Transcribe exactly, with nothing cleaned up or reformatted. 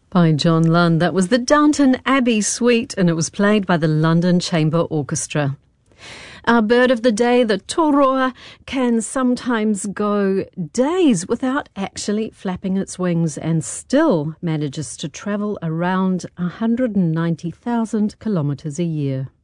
By John Lund. That was the Downton Abbey Suite, and it was played by the London Chamber Orchestra. Our bird of the day, the toroa, can sometimes go days without actually flapping its wings and still manages to travel around one hundred ninety thousand kilometres a year.